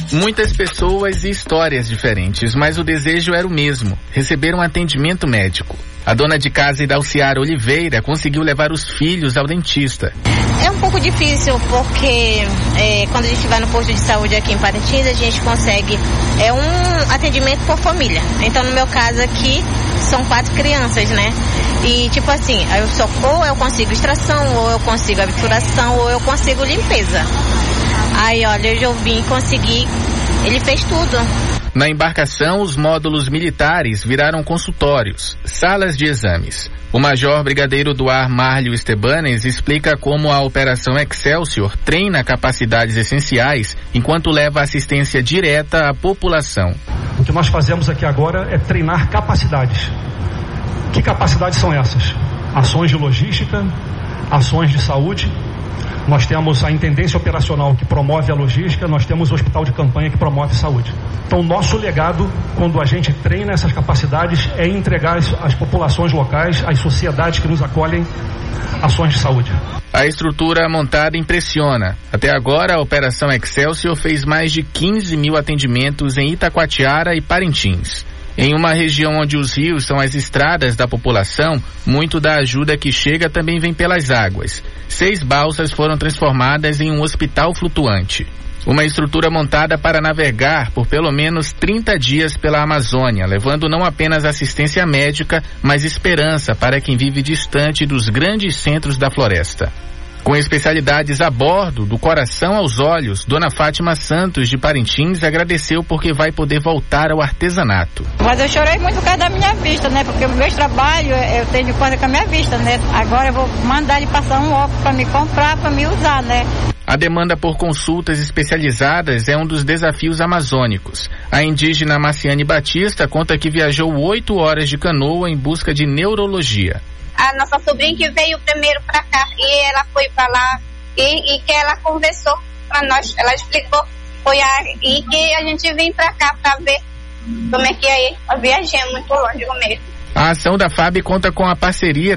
Muitas pessoas e histórias diferentes, mas o desejo era o mesmo: receber um atendimento médico. A dona de casa Idalciara Oliveira conseguiu levar os filhos ao dentista. É um pouco difícil porque quando a gente vai no posto de saúde aqui em Parintins, a gente consegue um atendimento por família. Então, no meu caso aqui, são 4 crianças, né? E tipo assim, ou eu consigo extração, ou eu consigo obturação, ou eu consigo limpeza. Aí, olha, eu vim conseguir, ele fez tudo. Na embarcação, os módulos militares viraram consultórios, salas de exames. O Major Brigadeiro do Ar Márlio Estebanes explica como a Operação Excelsior treina capacidades essenciais enquanto leva assistência direta à população. O que nós fazemos aqui agora é treinar capacidades. Que capacidades são essas? Ações de logística, ações de saúde. Nós temos a intendência operacional que promove a logística, nós temos o hospital de campanha que promove a saúde. Então, nosso legado, quando a gente treina essas capacidades, é entregar às populações locais, às sociedades que nos acolhem, ações de saúde. A estrutura montada impressiona. Até agora, a Operação Excelsior fez mais de 15 mil atendimentos em Itacoatiara e Parintins. Em uma região onde os rios são as estradas da população, muito da ajuda que chega também vem pelas águas. 6 balsas foram transformadas em um hospital flutuante. Uma estrutura montada para navegar por pelo menos 30 dias pela Amazônia, levando não apenas assistência médica, mas esperança para quem vive distante dos grandes centros da floresta. Com especialidades a bordo, do coração aos olhos, Dona Fátima Santos de Parintins agradeceu porque vai poder voltar ao artesanato. Mas eu chorei muito por causa da minha vista, né? Porque o meu trabalho, eu tenho conta com a minha vista, né? Agora eu vou mandar ele passar um óculos para me comprar, para me usar, né? A demanda por consultas especializadas é um dos desafios amazônicos. A indígena Marciane Batista conta que viajou 8 horas de canoa em busca de neurologia. A nossa sobrinha que veio primeiro para cá e ela foi para lá e que ela conversou para nós, ela explicou, foi aí que a gente veio para cá para ver como é que é. Eu viajei muito longe mesmo. A ação da FAB conta com a parceria